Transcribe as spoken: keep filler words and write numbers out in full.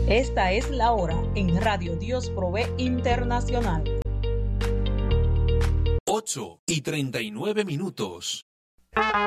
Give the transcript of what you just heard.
Esta es la hora en Radio Dios Provee Internacional. ocho y treinta y nueve minutos.